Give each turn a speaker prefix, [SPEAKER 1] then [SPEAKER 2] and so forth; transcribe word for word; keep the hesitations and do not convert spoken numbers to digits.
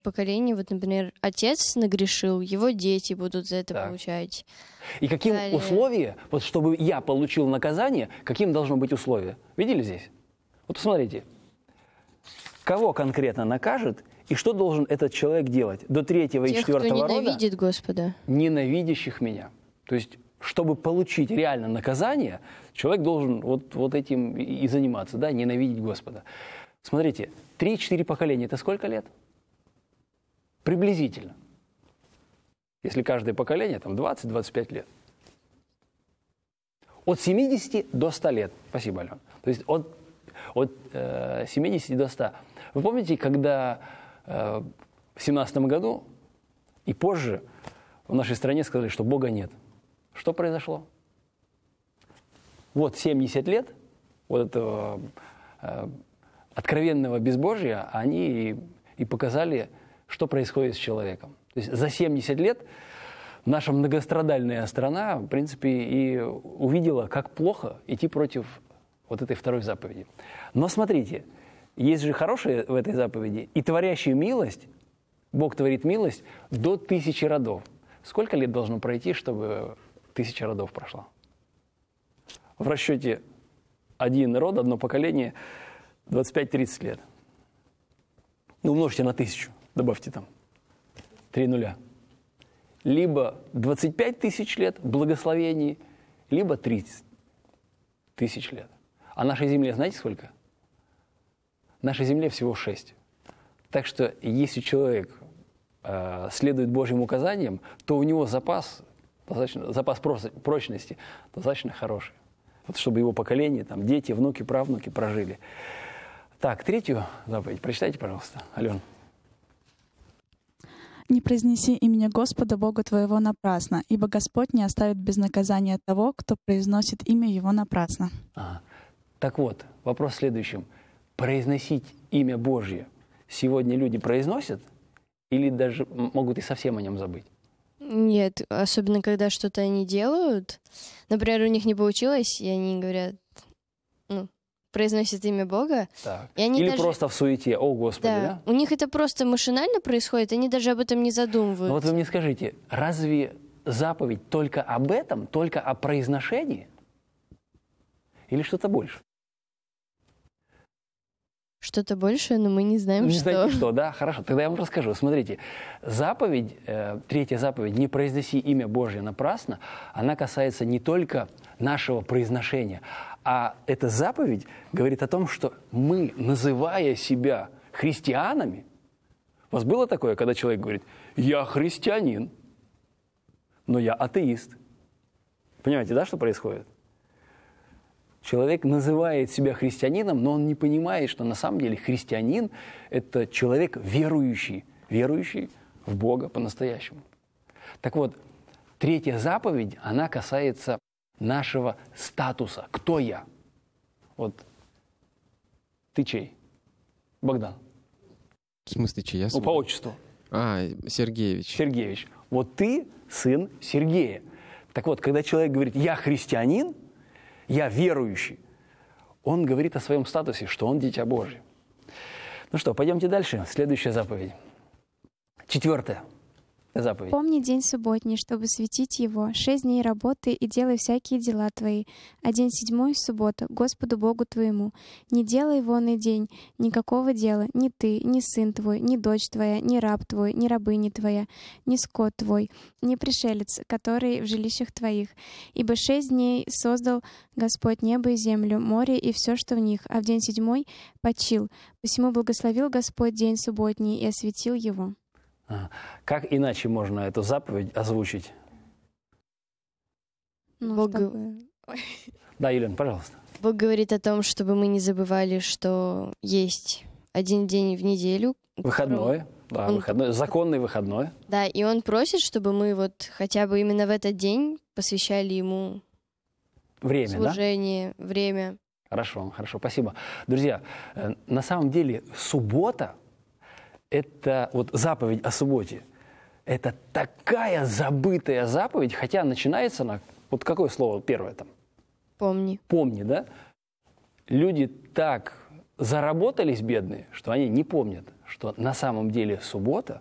[SPEAKER 1] поколении, вот, например, отец нагрешил, его дети будут за это
[SPEAKER 2] Так.
[SPEAKER 1] получать.
[SPEAKER 2] И каким
[SPEAKER 1] Далее.
[SPEAKER 2] условия, вот чтобы я получил наказание, каким должно быть условие? Видели здесь? Вот посмотрите, кого конкретно накажет и что должен этот человек делать до третьего и
[SPEAKER 1] Тех, кто
[SPEAKER 2] четвертого рода?
[SPEAKER 1] ненавидит Господа.
[SPEAKER 2] Ненавидящих меня. То есть, чтобы получить реально наказание, человек должен вот, вот этим и заниматься, да, ненавидеть Господа. Смотрите, три-четыре поколения – это сколько лет? Приблизительно. Если каждое поколение, там двадцать-двадцать пять лет. От семидесяти до ста лет. Спасибо, Алена. То есть от, от э, семидесяти до ста. Вы помните, когда э, в семнадцатом году и позже в нашей стране сказали, что Бога нет? Что произошло? Вот семьдесят лет вот этого э, откровенного безбожия они и, и показали, что происходит с человеком. То есть за семьдесят лет наша многострадальная страна, в принципе, и увидела, как плохо идти против вот этой второй заповеди. Но смотрите, есть же хорошее в этой заповеди. И творящая милость, Бог творит милость до тысячи родов. Сколько лет должно пройти, чтобы тысяча родов прошла? В расчете один род, одно поколение, двадцать пять-тридцать лет. Ну, умножьте на тысячу, добавьте там три нуля. Либо двадцать пять тысяч лет благословений, либо тридцать тысяч лет. А нашей земле знаете сколько? Нашей земле всего шесть. Так что если человек э, следует Божьим указаниям, то у него запас, достаточно, запас прочности достаточно хороший. Вот чтобы его поколение, там, дети, внуки, правнуки прожили. Так, третью заповедь прочитайте, пожалуйста, Алена.
[SPEAKER 3] «Не произнеси имени Господа Бога твоего напрасно, ибо Господь не оставит без наказания того, кто произносит имя Его напрасно».
[SPEAKER 2] Ага. Так вот, вопрос в следующем. Произносить имя Божье сегодня люди произносят или даже могут и совсем о нем забыть?
[SPEAKER 1] Нет, особенно когда что-то они делают. Например, у них не получилось, и они говорят, ну, произносят имя Бога.
[SPEAKER 2] Так.
[SPEAKER 1] И они
[SPEAKER 2] или
[SPEAKER 1] даже...
[SPEAKER 2] просто в суете, о Господи, да?
[SPEAKER 1] да? У них это просто машинально происходит, они даже об этом не задумываются.
[SPEAKER 2] Но вот вы мне скажите, разве заповедь только об этом, только о произношении? Или что-то больше?
[SPEAKER 1] Что-то больше, но мы не знаем,
[SPEAKER 2] не
[SPEAKER 1] что.
[SPEAKER 2] знаете что, да? Хорошо, тогда я вам расскажу. Смотрите, заповедь, э, третья заповедь, не произноси имя Божье напрасно, она касается не только нашего произношения, а эта заповедь говорит о том, что мы, называя себя христианами, у вас было такое, когда человек говорит, я христианин, но я атеист. Понимаете, да, что происходит? Человек называет себя христианином, но он не понимает, что на самом деле христианин – это человек верующий, верующий в Бога по-настоящему. Так вот, третья заповедь, она касается нашего статуса. Кто я? Вот ты чей? Богдан.
[SPEAKER 4] В смысле, чей? Я
[SPEAKER 2] Ну, по отчеству.
[SPEAKER 4] А, Сергеевич.
[SPEAKER 2] Сергеевич. Вот ты сын Сергея. Так вот, когда человек говорит «я христианин», «я верующий», он говорит о своем статусе, что он дитя Божие. Ну что, пойдемте дальше. Следующая заповедь. Четвертая заповедь.
[SPEAKER 5] «Помни день субботний, чтобы светить его. Шесть дней работай и делай всякие дела твои. А день седьмой — суббота, Господу Богу твоему. Не делай вон и день никакого дела, ни ты, ни сын твой, ни дочь твоя, ни раб твой, ни рабыня твоя, ни скот твой, ни пришелец, который в жилищах твоих. Ибо шесть дней создал Господь небо и землю, море и все, что в них, а в день седьмой почил. Посему благословил Господь день субботний и осветил его».
[SPEAKER 2] Как иначе можно эту заповедь озвучить?
[SPEAKER 5] Ну,
[SPEAKER 1] Бог...
[SPEAKER 5] чтобы...
[SPEAKER 2] Да, Елена, пожалуйста.
[SPEAKER 1] Бог говорит о том, чтобы мы не забывали, что есть один день в неделю.
[SPEAKER 2] Выходной, да,
[SPEAKER 1] он...
[SPEAKER 2] выходной, законный выходной.
[SPEAKER 1] Да, и Он просит, чтобы мы вот хотя бы именно в этот день посвящали Ему
[SPEAKER 2] время,
[SPEAKER 1] служение, да? время.
[SPEAKER 2] Хорошо, хорошо, спасибо. Друзья, на самом деле суббота, это вот заповедь о субботе, это такая забытая заповедь, хотя начинается она, вот какое слово первое там?
[SPEAKER 1] Помни.
[SPEAKER 2] Помни, да? Люди так заработались, бедные, что они не помнят, что на самом деле суббота